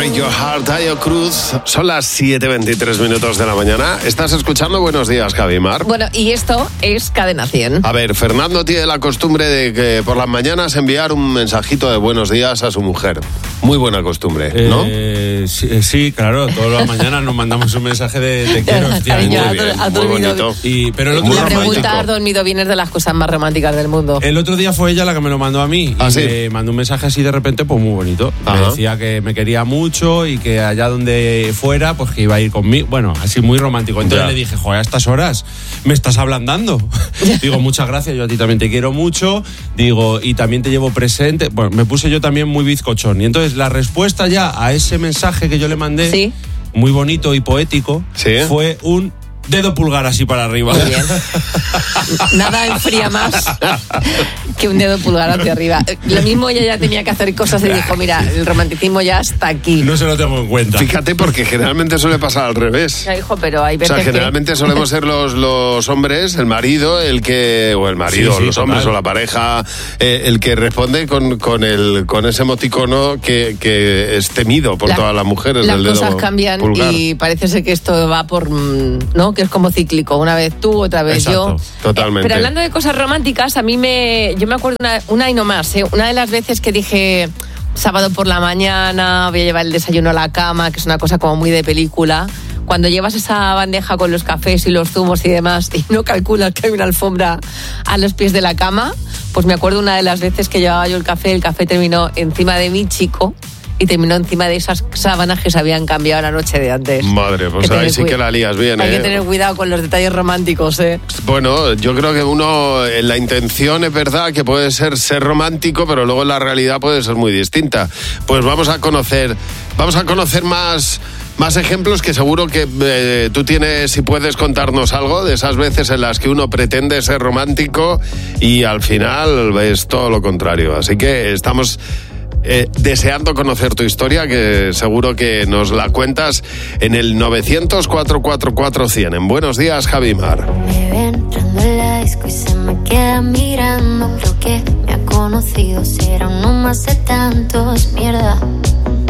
Break Your Heart, Taio Cruz. Son las 7:23 minutos de la mañana. ¿Estás escuchando? Buenos días, Javi Mar. Bueno, y esto es Cadena 100. A ver, Fernando tiene la costumbre de que por las mañanas enviar un mensajito de buenos días a su mujer. Muy buena costumbre, ¿no? Sí, claro. Todas las mañanas nos mandamos un mensaje de te quiero. Cariño, muy bien, muy bonito. Pero el otro Muy La día pregunta ¿has dormido bien? Es de las cosas más románticas del mundo. El otro día fue ella la que me lo mandó a mí. ¿Ah, y sí? me mandó un mensaje así de repente, pues muy bonito. Ajá. Me decía que me quería mucho y que allá donde fuera, pues que iba a ir conmigo. Bueno, así muy romántico. Entonces le dije, joder, a estas horas me estás ablandando. Digo, muchas gracias, yo a ti también te quiero mucho. Digo, y también te llevo presente. Bueno, me puse yo también muy bizcochón. Y entonces la respuesta ya a ese mensaje que yo le mandé, Sí. muy bonito y poético, Sí. fue un dedo pulgar así para arriba. Muy bien. Nada enfría más que un dedo pulgar hacia arriba. Lo mismo ella ya tenía que hacer cosas y dijo, mira, el romanticismo ya está aquí. No se lo tengo en cuenta. Fíjate, porque generalmente suele pasar al revés. Ya, hijo, pero hay O veces sea, generalmente solemos ser los hombres, el marido, o el marido, Sí, los hombres total. o la pareja, el que responde con ese emoticono que es temido por todas las mujeres. Las del dedo cosas cambian pulgar. y parece ser que esto va por, ¿no? Que es como cíclico, una vez tú, otra vez Exacto, yo. totalmente. Pero hablando de cosas románticas, yo me acuerdo una y no más, una de las veces que dije sábado por la mañana, voy a llevar el desayuno a la cama, que es una cosa como muy de película. Cuando llevas esa bandeja con los cafés y los zumos y demás y no calculas que hay una alfombra a los pies de la cama, pues me acuerdo una de las veces que llevaba yo el café terminó encima de mi chico y terminó encima de esas sábanas que se habían cambiado la noche de antes. Madre, pues Que ahí tener sí que la lías bien, Hay que tener cuidado con los detalles románticos, Bueno, yo creo que uno, en la intención es verdad que puede ser romántico, pero luego en la realidad puede ser muy distinta. Pues vamos a conocer más ejemplos que seguro que tú tienes y puedes contarnos algo de esas veces en las que uno pretende ser romántico y al final es todo lo contrario. Así que estamos deseando conocer tu historia, que seguro que nos la cuentas en el 900-444-100. En Buenos Días, Javi Mar. Me ve entrando en la disco y se me queda mirando. Creo que me ha conocido, será uno más de tantos, mierda.